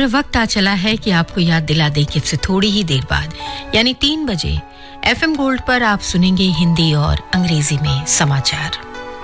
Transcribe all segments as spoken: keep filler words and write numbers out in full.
वक्त आ चला है कि आपको याद दिला दे कि इससे थोड़ी ही देर बाद यानी तीन बजे एफएम गोल्ड पर आप सुनेंगे हिंदी और अंग्रेजी में समाचार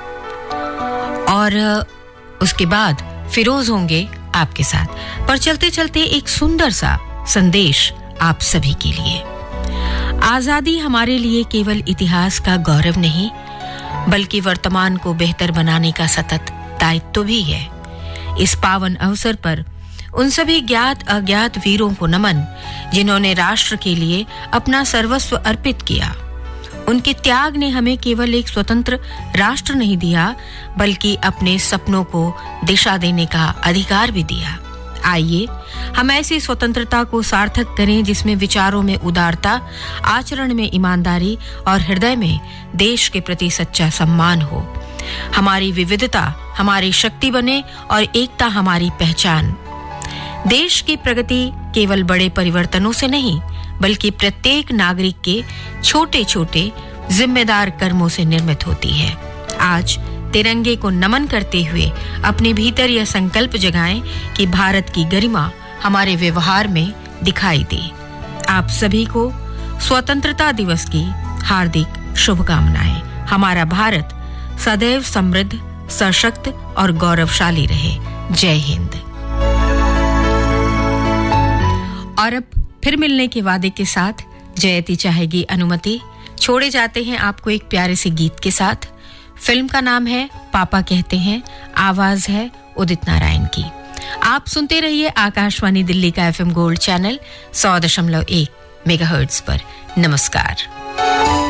और उसके बाद फिरोज होंगे आपके साथ। पर चलते चलते एक सुंदर सा संदेश आप सभी के लिए। आजादी हमारे लिए केवल इतिहास का गौरव नहीं बल्कि वर्तमान को बेहतर बनाने का सतत दायित्व भी है। इस पावन अवसर पर उन सभी ज्ञात अज्ञात वीरों को नमन जिन्होंने राष्ट्र के लिए अपना सर्वस्व अर्पित किया। उनके त्याग ने हमें केवल एक स्वतंत्र राष्ट्र नहीं दिया बल्कि अपने सपनों को दिशा देने का अधिकार भी दिया। आइए हम ऐसी स्वतंत्रता को सार्थक करें जिसमें विचारों में उदारता, आचरण में ईमानदारी और हृदय में देश के प्रति सच्चा सम्मान हो। हमारी विविधता हमारी शक्ति बने और एकता हमारी पहचान। देश की प्रगति केवल बड़े परिवर्तनों से नहीं बल्कि प्रत्येक नागरिक के छोटे-छोटे जिम्मेदार कर्मों से निर्मित होती है। आज तिरंगे को नमन करते हुए अपने भीतर यह संकल्प जगाएं कि भारत की गरिमा हमारे व्यवहार में दिखाई दे। आप सभी को स्वतंत्रता दिवस की हार्दिक शुभकामनाएं। हमारा भारत सदैव समृद्ध, सशक्त और गौरवशाली रहे। जय हिंद। और अब फिर मिलने के वादे के साथ जयती चाहेगी अनुमति। छोड़े जाते हैं आपको एक प्यारे से गीत के साथ। फिल्म का नाम है पापा कहते हैं, आवाज है उदित नारायण की। आप सुनते रहिए आकाशवाणी दिल्ली का एफएम गोल्ड चैनल सौ दशमलव एक मेगाहर्ट्ज पर। नमस्कार।